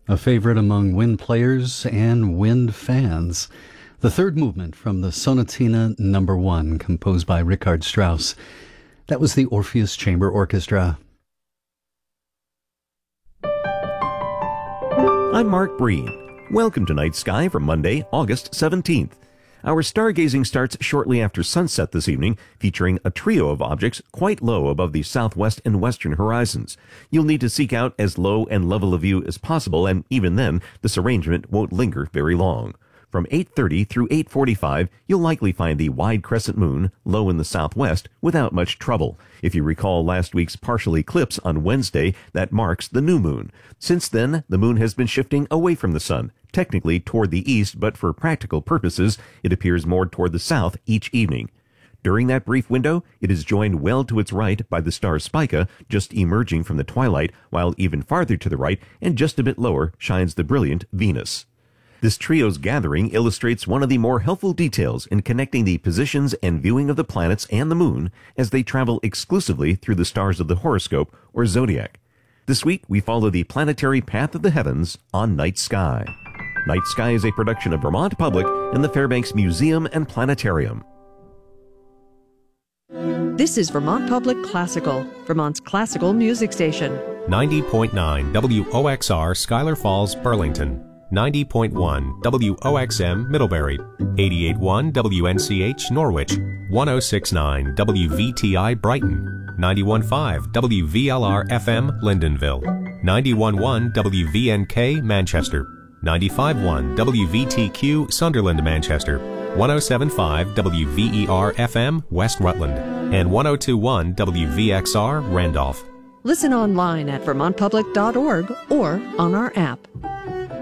a favorite among wind players and wind fans. The third movement from the Sonatina No. 1, composed by Richard Strauss. That was the Orpheus Chamber Orchestra. I'm Mark Breen. Welcome to Night Sky for Monday, August 17th. Our stargazing starts shortly after sunset this evening, featuring a trio of objects quite low above the southwest and western horizons. You'll need to seek out as low and level a view as possible, and even then, this arrangement won't linger very long. From 8:30 through 8:45, you'll likely find the wide crescent moon low in the southwest without much trouble. If you recall last week's partial eclipse on Wednesday, that marks the new moon. Since then, the moon has been shifting away from the sun, technically toward the east, but for practical purposes, it appears more toward the south each evening. During that brief window, it is joined well to its right by the star Spica, just emerging from the twilight, while even farther to the right and just a bit lower shines the brilliant Venus. This trio's gathering illustrates one of the more helpful details in connecting the positions and viewing of the planets and the moon as they travel exclusively through the stars of the horoscope or zodiac. This week, we follow the planetary path of the heavens on Night Sky. Night Sky is a production of Vermont Public and the Fairbanks Museum and Planetarium. This is Vermont Public Classical, Vermont's classical music station. 90.9 WOXR Schuyler Falls, Burlington. 90.1 WOXM Middlebury, 88.1 WNCH Norwich, 106.9 WVTI Brighton, 91.5 WVLR FM Lyndonville, 91.1 WVNK Manchester, 95.1 WVTQ Sunderland Manchester, 107.5 WVER FM West Rutland, and 102.1 WVXR Randolph. Listen online at vermontpublic.org or on our app.